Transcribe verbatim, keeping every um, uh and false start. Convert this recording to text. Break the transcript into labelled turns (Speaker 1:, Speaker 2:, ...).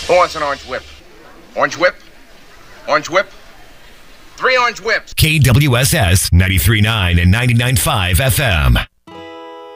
Speaker 1: Who wants an orange whip? Orange whip? Orange whip? Three orange whips.
Speaker 2: K W S S ninety-three point nine and ninety-nine point five F M.